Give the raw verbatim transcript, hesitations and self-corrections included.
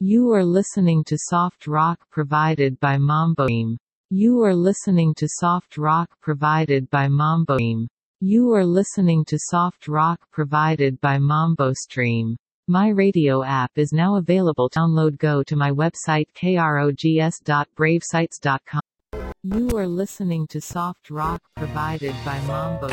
You are listening to soft rock provided by Mamboim. You are listening to soft rock provided by Mamboim. You are listening to soft rock provided by MamboStream. My radio app is now available. Download. Go to my website krogs dot bravesites dot com. You are listening to soft rock provided by Mambo.